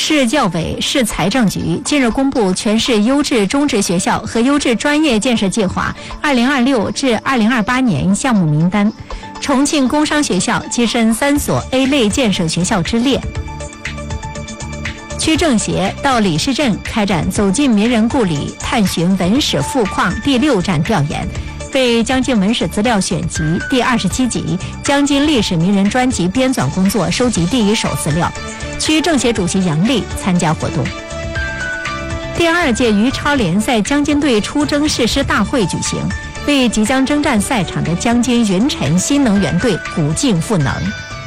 市教委、市财政局近日公布全市优质中职学校和优质专业建设计划2026至2028年项目名单，重庆工商学校跻身3所 A 类建设学校之列。区政协到李市镇开展走进名人故里、探寻文史富矿第6站调研，为江津文史资料选集第27集江津历史名人专辑编纂工作收集第1手资料。区政协主席杨丽参加活动。第2届于超联赛江津队出征誓师大会举行，为即将征战赛场的江津云晨新能源队鼓劲赋能。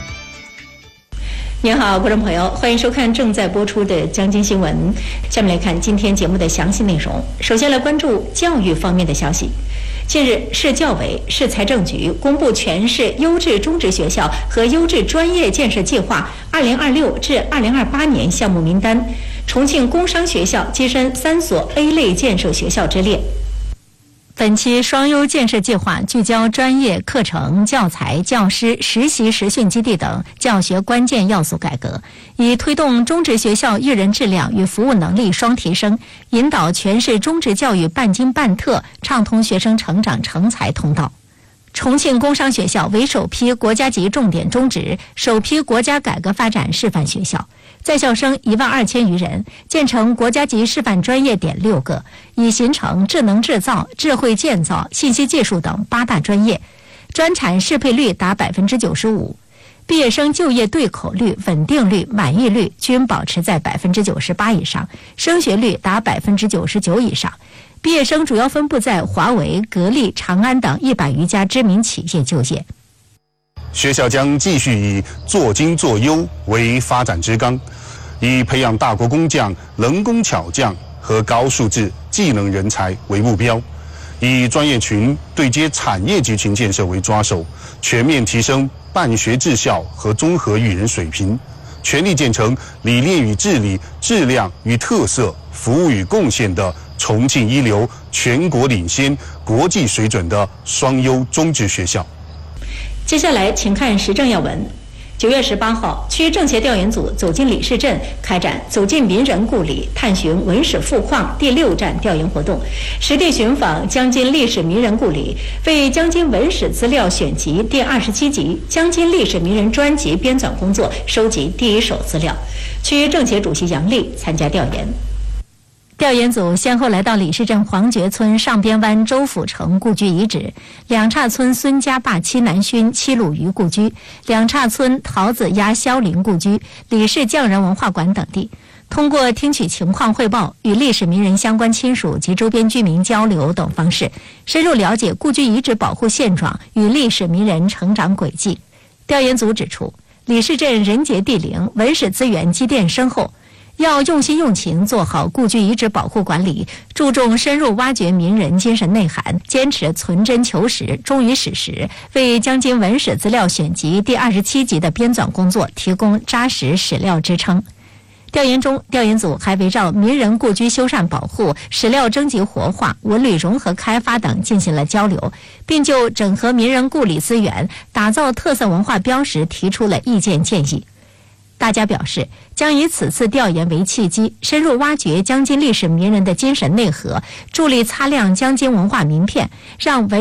您好，观众朋友，欢迎收看正在播出的江津新闻。下面来看今天节目的详细内容。首先来关注教育方面的消息。近日，市教委、市财政局公布全市优质中职学校和优质专业建设计划2026至2028年项目名单，重庆工商学校跻身3所 A 类建设学校之列。本期双优建设计划聚焦专业课程、教材、教师、实习实训基地等教学关键要素改革，以推动中职学校育人质量与服务能力双提升，引导全市中职教育半精半特，畅通学生成长成才通道。重庆工商学校为首批国家级重点中职、首批国家改革发展示范学校，在校生12000余人，建成国家级示范专业点6个，已形成智能制造、智慧建造、信息技术等8大专业，专产适配率达95%，毕业生就业对口率、稳定率、满意率均保持在98%以上，升学率达99%以上。毕业生主要分布在华为、格力、长安等100余家知名企业就业。 学校将继续以做精做优为发展之纲，以培养大国工匠、能工巧匠和高素质技能人才为目标，以专业群对接产业集群建设为抓手，全面提升办学治校和综合育人水平，全力建成理念与治理、质量与特色、服务与贡献的重庆一流、全国领先、国际水准的双优中职学校。 接下来，请看时政要闻。9月18号，区政协调研组走进李市镇，开展走进名人故里、探寻文史富矿第6站调研活动，实地寻访江津历史名人故里，为江津文史资料选集第27集江津历史名人专辑编纂工作收集第1手资料。区政协主席杨丽参加调研。调研组先后来到李市镇黄觉村上边湾周府城故居遗址、两岔村孙家坝七南勋七鲁渝故居、两岔村桃子崖萧陵故居、李氏匠人文化馆等地，通过听取情况汇报、与历史名人相关亲属及周边居民交流等方式，深入了解故居遗址保护现状与历史名人成长轨迹。调研组指出，李市镇人杰地灵，文史资源积淀深厚，要用心用情做好故居遗址保护管理，注重深入挖掘名人精神内涵，坚持存真求实、忠于史实，为江津文史资料选集第27集的编纂工作提供扎实史料支撑。调研中，调研组还围绕名人故居修缮保护、史料征集活化、文旅融合开发等进行了交流，并就整合名人故里资源、打造特色文化标识提出了意见建议。大家表示，将以此次调研为契机，深入挖掘江津历史名人的精神内核，助力擦亮江津文化名片，让文